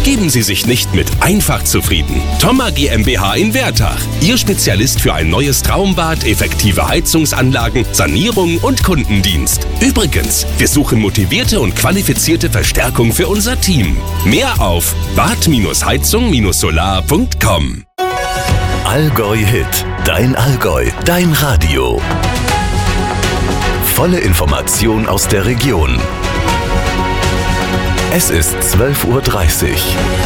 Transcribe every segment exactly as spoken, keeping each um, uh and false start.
Geben Sie sich nicht mit einfach zufrieden. Thoma GmbH in Wertach. Ihr Spezialist für ein neues Traumbad, effektive Heizungsanlagen, Sanierung und Kundendienst. Übrigens, wir suchen motivierte und qualifizierte Verstärkung für unser Team. Mehr auf bad heizung solar punkt com. Allgäu Hit. Dein Allgäu. Dein Radio. Volle Information aus der Region. Es ist zwölf Uhr dreißig.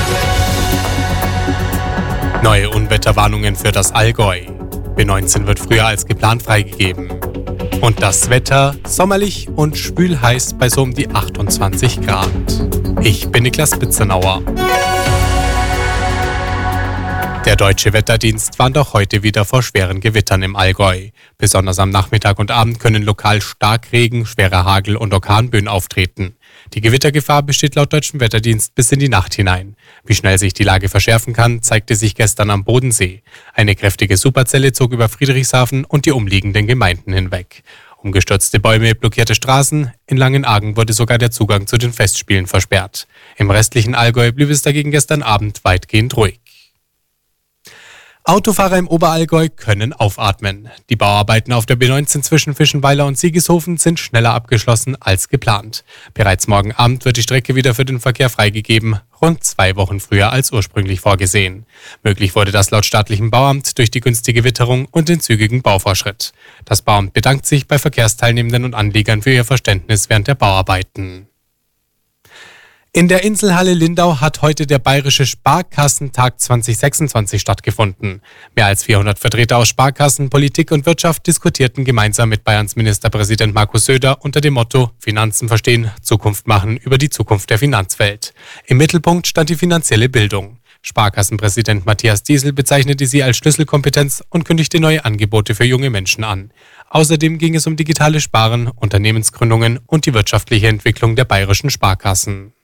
Neue Unwetterwarnungen für das Allgäu. B neunzehn wird früher als geplant freigegeben. Und das Wetter sommerlich und schwül-heiß bei so um die achtundzwanzig Grad. Ich bin Niklas Bitzenauer. Der Deutsche Wetterdienst warnt auch heute wieder vor schweren Gewittern im Allgäu. Besonders am Nachmittag und Abend können lokal Starkregen, schwerer Hagel und Orkanböen auftreten. Die Gewittergefahr besteht laut Deutschem Wetterdienst bis in die Nacht hinein. Wie schnell sich die Lage verschärfen kann, zeigte sich gestern am Bodensee. Eine kräftige Superzelle zog über Friedrichshafen und die umliegenden Gemeinden hinweg. Umgestürzte Bäume, blockierte Straßen, in Langenargen wurde sogar der Zugang zu den Festspielen versperrt. Im restlichen Allgäu blieb es dagegen gestern Abend weitgehend ruhig. Autofahrer im Oberallgäu können aufatmen. Die Bauarbeiten auf der B neunzehn zwischen Fischenweiler und Siegeshofen sind schneller abgeschlossen als geplant. Bereits morgen Abend wird die Strecke wieder für den Verkehr freigegeben, rund zwei Wochen früher als ursprünglich vorgesehen. Möglich wurde das laut staatlichem Bauamt durch die günstige Witterung und den zügigen Bauvorschritt. Das Bauamt bedankt sich bei Verkehrsteilnehmenden und Anliegern für ihr Verständnis während der Bauarbeiten. In der Inselhalle Lindau hat heute der Bayerische Sparkassentag zwanzig sechsundzwanzig stattgefunden. Mehr als vierhundert Vertreter aus Sparkassen, Politik und Wirtschaft diskutierten gemeinsam mit Bayerns Ministerpräsident Markus Söder unter dem Motto Finanzen verstehen, Zukunft machen über die Zukunft der Finanzwelt. Im Mittelpunkt stand die finanzielle Bildung. Sparkassenpräsident Matthias Diesel bezeichnete sie als Schlüsselkompetenz und kündigte neue Angebote für junge Menschen an. Außerdem ging es um digitales Sparen, Unternehmensgründungen und die wirtschaftliche Entwicklung der bayerischen Sparkassen.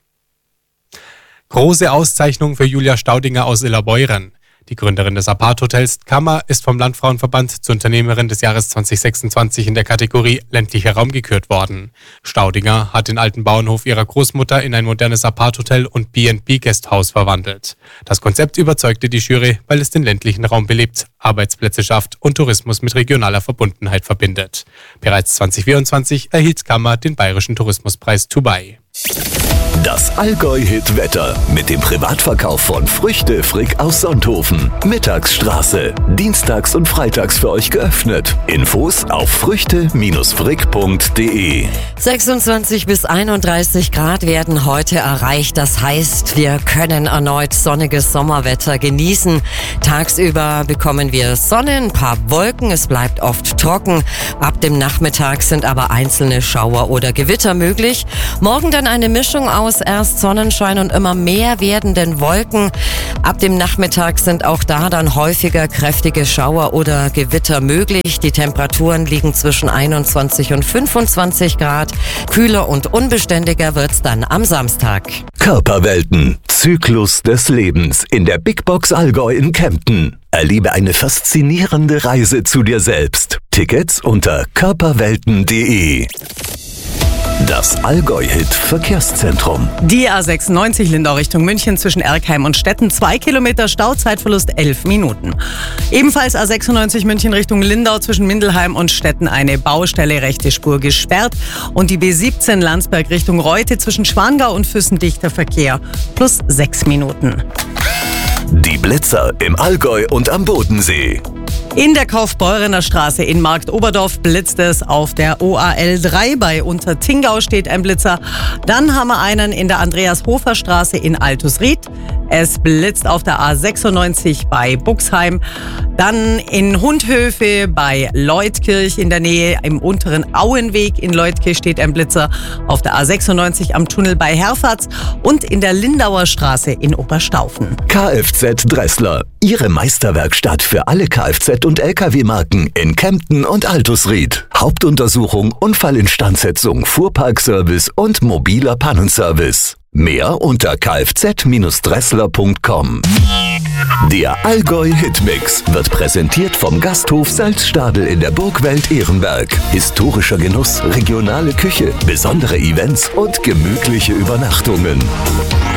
Große Auszeichnung für Julia Staudinger aus Illerbeuren. Die Gründerin des Apart-Hotels Kammer ist vom Landfrauenverband zur Unternehmerin des Jahres zwanzig sechsundzwanzig in der Kategorie ländlicher Raum gekürt worden. Staudinger hat den alten Bauernhof ihrer Großmutter in ein modernes Apart-Hotel und B and B-Gasthaus verwandelt. Das Konzept überzeugte die Jury, weil es den ländlichen Raum belebt, Arbeitsplätze schafft und Tourismus mit regionaler Verbundenheit verbindet. Bereits zwanzig vierundzwanzig erhielt Kammer den Bayerischen Tourismuspreis Dubai. Das Allgäu-Hit-Wetter mit dem Privatverkauf von Früchte Frick aus Sonthofen. Mittagsstraße. Dienstags und freitags für euch geöffnet. Infos auf früchte frick punkt de. sechsundzwanzig bis einunddreißig Grad werden heute erreicht. Das heißt, wir können erneut sonniges Sommerwetter genießen. Tagsüber bekommen wir Sonne, ein paar Wolken. Es bleibt oft trocken. Ab dem Nachmittag sind aber einzelne Schauer oder Gewitter möglich. Morgen dann eine Mischung aus erst Sonnenschein und immer mehr werdenden Wolken. Ab dem Nachmittag sind auch da dann häufiger kräftige Schauer oder Gewitter möglich. Die Temperaturen liegen zwischen einundzwanzig und fünfundzwanzig Grad. Kühler und unbeständiger wird's dann am Samstag. Körperwelten. Zyklus des Lebens in der Big Box Allgäu in Kempten. Erlebe eine faszinierende Reise zu dir selbst. Tickets unter körperwelten punkt de. Das Allgäu-Hit-Verkehrszentrum. Die A sechsundneunzig Lindau Richtung München zwischen Erkheim und Stetten. Zwei Kilometer Stau, Zeitverlust elf Minuten. Ebenfalls A sechsundneunzig München Richtung Lindau zwischen Mindelheim und Stetten eine Baustelle, rechte Spur gesperrt. Und die B siebzehn Landsberg Richtung Reute zwischen Schwangau und Füssen dichter Verkehr plus sechs Minuten. Die Blitzer im Allgäu und am Bodensee. In der Kaufbeurener Straße in Marktoberdorf blitzt es. Auf der O A L drei bei Untertingau steht ein Blitzer. Dann haben wir einen in der Andreas-Hofer-Straße in Altusried. Es blitzt auf der A sechsundneunzig bei Buxheim. Dann in Hundhöfe bei Leutkirch in der Nähe. Im unteren Auenweg in Leutkirch steht ein Blitzer. Auf der A sechsundneunzig am Tunnel bei Herfatz und in der Lindauer Straße in Oberstaufen. Kfz Dressler. Ihre Meisterwerkstatt für alle Kfz- und L K W-Marken in Kempten und Altusried. Hauptuntersuchung, Unfallinstandsetzung, Fuhrparkservice und mobiler Pannenservice. Mehr unter kfz dressler punkt com. Der Allgäu Hitmix wird präsentiert vom Gasthof Salzstadel in der Burgwelt Ehrenberg. Historischer Genuss, regionale Küche, besondere Events und gemütliche Übernachtungen.